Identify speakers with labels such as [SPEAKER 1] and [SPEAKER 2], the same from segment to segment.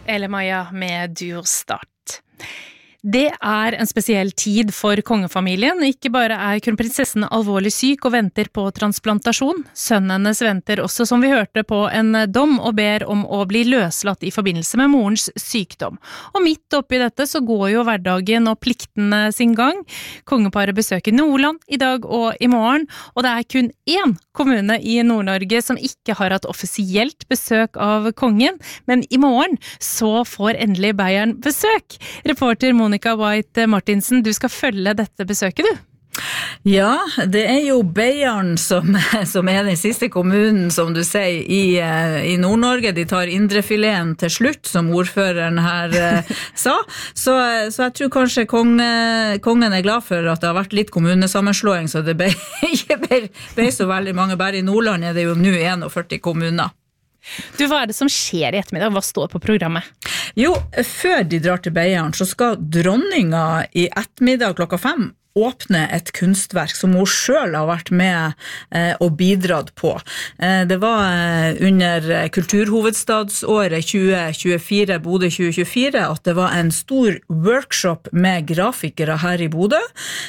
[SPEAKER 1] Eller Maja med Durstart. Det en spesiell tid for kongefamilien. Ikke bare kronprinsessen alvorlig syk og venter på transplantasjon. Sønnen hennes venter også, som vi hørte, på en dom og ber om å bli løslatt i forbindelse med morens sykdom. Og midt oppi dette så går jo hverdagen og pliktene sin gang. Kongeparet besøker Nordland i dag og i morgen, og det kun én kommune i Nord-Norge som ikke har hatt offisielt besøk av kongen, men i morgen så får endelig Bayern besøk. Reporter Monica White Martinsen, du skal følge dette besøket, du?
[SPEAKER 2] Ja, det jo Beiarn som den siste kommunen, som du sier, i Nord-Norge. De tar indrefileten til slutt, som ordføreren her sa. Så jeg tror kanskje kongen glad for at det har vært litt kommunesammenslåing, så det ikke ble så veldig mange. Bare i Nordland det jo nå 41 kommuner.
[SPEAKER 1] Du, hva det som skjer i ettermiddag? Hva står på programmet?
[SPEAKER 2] Jo, før de drar til Beiarn, så skal dronninga i ettermiddag klokka 5 åpne et kunstverk som hun selv har vært med og bidratt på. Det var under kulturhovedstadsåret 2024, Bodø 2024, at det var en stor workshop med grafikere her i Bodø.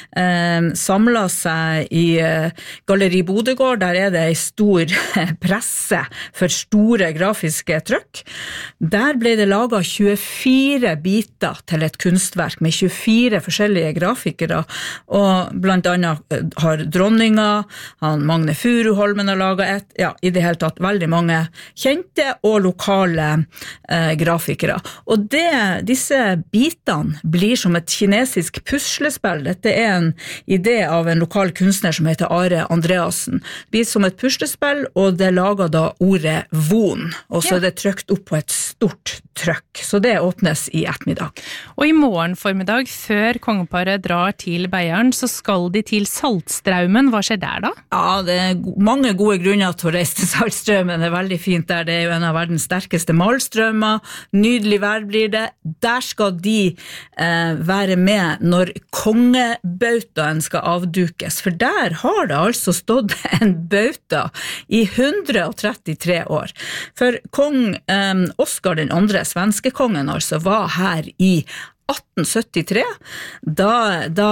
[SPEAKER 2] Samlet seg i Galleri Bodøgård, der det en stor presse for store grafiske trykk. Der ble det laget 24 biter til et kunstverk med 24 forskjellige grafikere, og blant annet har dronninga, Magne Furuholmen har laget i det hele tatt veldig mange kjente og lokale grafikere. Og disse bitene blir som et kinesisk puslespill. Dette en idé av en lokal kunstner som heter Are Andreasen. Det blir som et puslespill, og det lager da ordet von, og så det trykt opp på et stort trykk. Så det åpnes i ettermiddag.
[SPEAKER 1] Og i morgen formiddag, før kongeparet drar til Beiarn, så skal de til Saltstraumen. Hva skjer der da? Ja,
[SPEAKER 2] det mange gode grunner til å reise til Saltstraumen. Det veldig fint der. Det jo en av verdens sterkeste malstrømmer. Nydelig vær blir det. Der skal de være med når kongebautaen skal avdukes. For der har det altså stått en bauta i 133 år. For kong Oscar den andre, svenske kongen altså, var her i 1873, da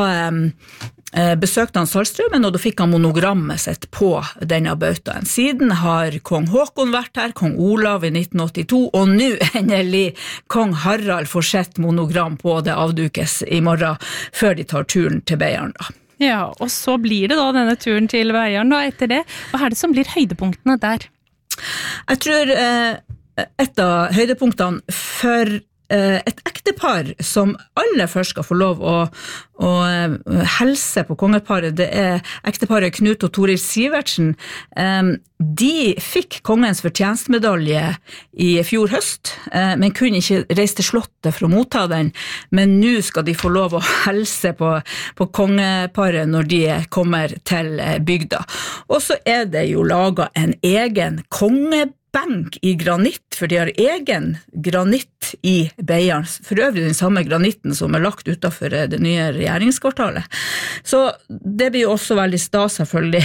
[SPEAKER 2] besøkte han Saltstraumen, og da fikk han monogrammet sitt på denne bautaen. Siden har kong Håkon vært her, kong Olav i 1982, og nå endelig kong Harald får sett monogram på det avdukes i morgen, før de tar turen til Beiarn da.
[SPEAKER 1] Ja, og så blir det da denne turen til Beiarn da etter det. Hva det som blir høydepunktene der?
[SPEAKER 2] Jeg tror et av høydepunktene for et ektepar som aller først skal få lov å helse på kongeparet, det ekteparet Knut og Toril Sivertsen. De fikk kongens fortjenstmedalje i fjor høst, men kunne ikke reise til slottet for å motta den, men nå skal de få lov å helse på kongeparet når de kommer til bygda. Og så det jo laget en egen kongebenk i granitt, for de har egen granitt i Beiarn, for øvrig den samme granitten som lagt utenfor det nye regjeringskvartalet. Så det blir jo også veldig stas selvfølgelig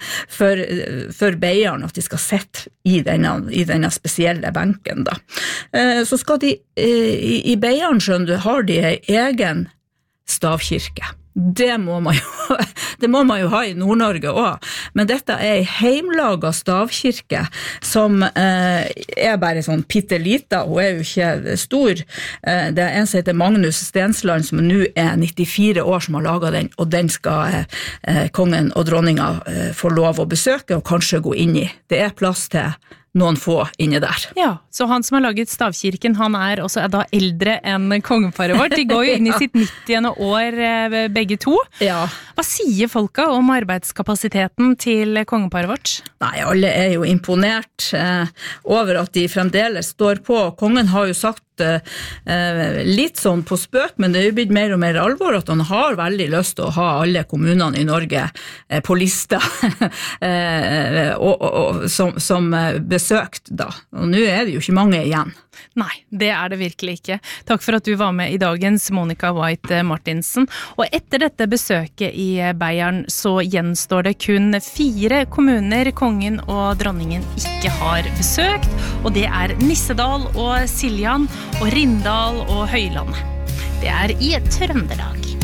[SPEAKER 2] for Beiarn at de skal sette i denne spesielle benken da. Så skal de i Beiarn, skjønner du, har de en egen stavkirke. Det må man jo ha i Nord-Norge også, men dette en heimlaget stavkirke som bare sånn pittelita, hun jo ikke stor. Det en som heter Magnus Stensland, som nå 94 år som har laget den, og den skal kongen og dronninga få lov å besøke og kanskje gå inn i. Det plass til noen få inne der.
[SPEAKER 1] Ja, så han som har laget stavkirken, han også da eldre enn kongeparet vårt. De går jo inn i sitt 90. år begge to.
[SPEAKER 2] Ja.
[SPEAKER 1] Hva sier folka om arbeidskapasiteten til kongeparet vårt?
[SPEAKER 2] Nei, alle jo imponert over at de fremdeles står på. Kongen har jo sagt litt sånn på spøk, men det jo blitt mer og mer alvor at han har veldig lyst til å ha alle kommunene i Norge på lista som besøkt da. Og nå det jo ikke mange igjen.
[SPEAKER 1] Nei, det det virkelig ikke. Takk for at du var med i dagens, Monica White Martinsen. Og etter dette besøket i Beiarn så gjenstår det kun 4 kommuner kongen og dronningen ikke har besøkt, og det Nissedal og Siljan. og Rindal og Høylandet. Det i Trøndelag.